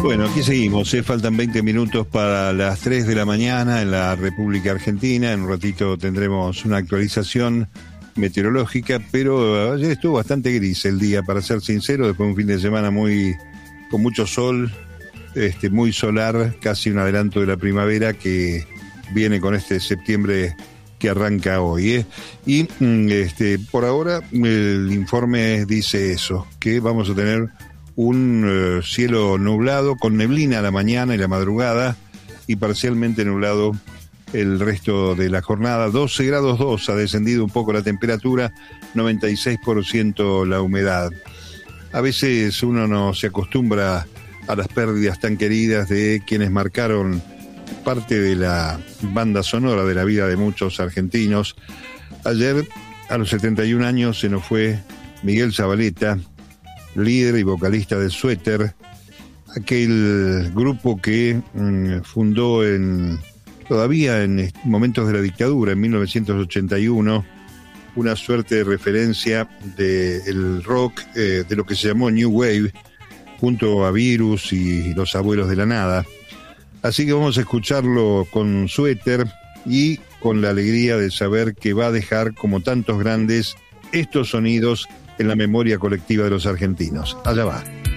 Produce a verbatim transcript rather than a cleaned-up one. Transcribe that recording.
Bueno, aquí seguimos, ¿eh? Faltan veinte minutos para las tres de la mañana en la República Argentina. En un ratito tendremos una actualización meteorológica, pero ayer estuvo bastante gris el día, para ser sincero, después de un fin de semana muy con mucho sol, este, muy solar, casi un adelanto de la primavera que viene con este septiembre que arranca hoy, ¿eh? Y este, por ahora el informe dice eso, que vamos a tener un uh, cielo nublado con neblina a la mañana y la madrugada y parcialmente nublado el resto de la jornada. doce grados dos, ha descendido un poco la temperatura, noventa y seis por ciento la humedad. A veces uno no se acostumbra a las pérdidas tan queridas de quienes marcaron parte de la banda sonora de la vida de muchos argentinos. Ayer, a los setenta y un años, se nos fue Miguel Zavaleta, líder y vocalista de Suéter, aquel grupo que mmm, fundó en todavía en momentos de la dictadura, en mil novecientos ochenta y uno, una suerte de referencia del rock, eh, de lo que se llamó New Wave, junto a Virus y Los Abuelos de la Nada. Así que vamos a escucharlo con Suéter y con la alegría de saber que va a dejar, como tantos grandes, estos sonidos en la memoria colectiva de los argentinos. Allá va.